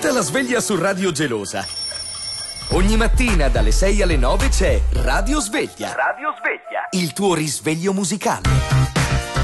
Tutta la sveglia su Radio Gelosa. Ogni mattina dalle 6 alle 9 c'è Radio Sveglia. Radio Sveglia. Il tuo risveglio musicale.